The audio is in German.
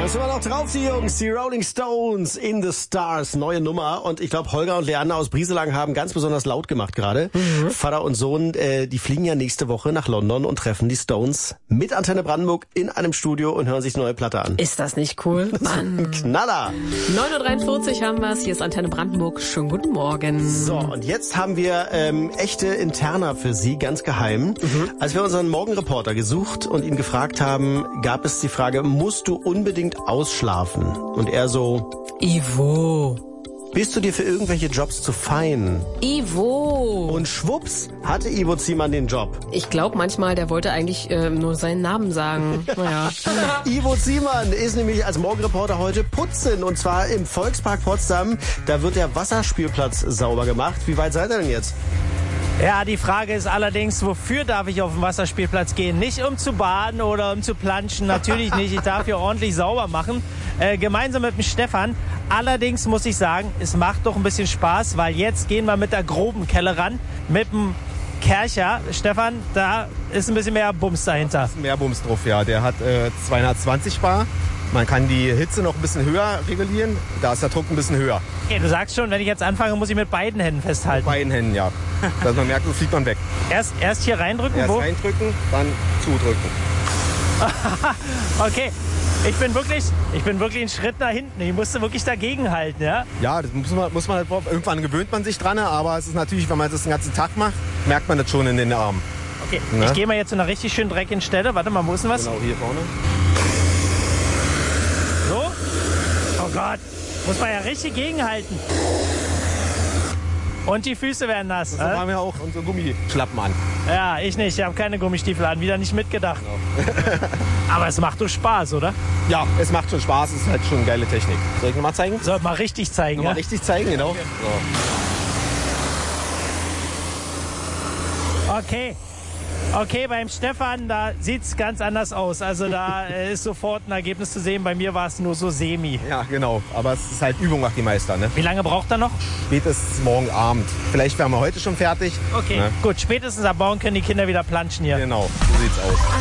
Da sind wir noch drauf, die Jungs, die Rolling Stones in the Stars, neue Nummer. Und ich glaube, Holger und Leander aus Brieselang haben ganz besonders laut gemacht gerade. Vater und Sohn, die fliegen ja nächste Woche nach London und treffen die Stones mit Antenne Brandenburg in einem Studio und hören sich die neue Platte an. Ist das nicht cool? Mann. Knaller! 9:43 Uhr haben wir es. Hier ist Antenne Brandenburg. Schönen guten Morgen. So, und jetzt haben wir echte Interna für Sie, ganz geheim. Als wir unseren Morgenreporter gesucht und ihn gefragt haben, gab es die Frage, musst du unbedingt ausschlafen? Und er so, Ivo. bist du dir für irgendwelche Jobs zu fein? Ivo. Und schwupps hatte Ivo Ziemann den Job. Ich glaube manchmal, der wollte eigentlich nur seinen Namen sagen. Naja. Ivo Ziemann ist nämlich als Morgenreporter heute putzen. Und zwar im Volkspark Potsdam. Da wird der Wasserspielplatz sauber gemacht. Wie weit seid ihr denn jetzt? Ja, die Frage ist allerdings, wofür darf ich auf den Wasserspielplatz gehen? Nicht um zu baden oder um zu planschen, natürlich nicht. Ich darf hier ordentlich sauber machen, gemeinsam mit dem Stefan. Allerdings muss ich sagen, es macht doch ein bisschen Spaß, weil jetzt gehen wir mit der groben Kelle ran, mit dem Kercher. Stefan, da ist ein bisschen mehr Bums dahinter. Da ist mehr Bums drauf, ja. Der hat 220 Bar. Man kann die Hitze noch ein bisschen höher regulieren. Da ist der Druck ein bisschen höher. Okay, du sagst schon, wenn ich jetzt anfange, muss ich mit beiden Händen festhalten. Mit beiden Händen, ja. Dass man merkt, so fliegt man weg. Erst hier reindrücken, Erst wo? reindrücken, dann zudrücken. Okay, ich bin wirklich einen Schritt nach hinten. Ich musste wirklich dagegen halten, ja? Ja, das muss man halt, irgendwann gewöhnt man sich dran, aber es ist natürlich, wenn man das den ganzen Tag macht, merkt man das schon in den Armen. Okay, Ne? ich gehe mal jetzt zu einer richtig schön dreckigen Stelle. Warte mal, wo ist denn was? Genau, hier vorne. So? Oh Gott, muss man ja richtig gegenhalten. Und die Füße werden nass. Deshalb haben wir auch unsere Gummischlappen an. Ja, ich nicht. Ich habe keine Gummistiefel an. Wieder nicht mitgedacht. Genau. Aber es macht doch Spaß, oder? Ja, es macht schon Spaß, es ist halt schon eine geile Technik. Soll ich nochmal zeigen? Soll mal richtig zeigen, Nochmal ja? richtig zeigen, genau. So. Okay, beim Stefan, da sieht's ganz anders aus. Also da ist sofort ein Ergebnis zu sehen. Bei mir war es nur so semi. Ja, genau. Aber es ist halt Übung macht die Meister, ne? Wie lange braucht er noch? Spätestens morgen Abend. Vielleicht wären wir heute schon fertig. Okay, Ne? gut. Spätestens ab morgen können die Kinder wieder planschen hier. Genau, so sieht's aus.